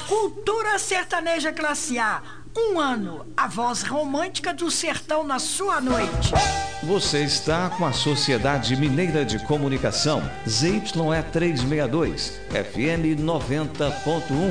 Cultura sertaneja classe A. Um ano, a voz romântica do sertão na sua noite. Você está com a Sociedade Mineira de Comunicação, ZYE 362, FM 90.1.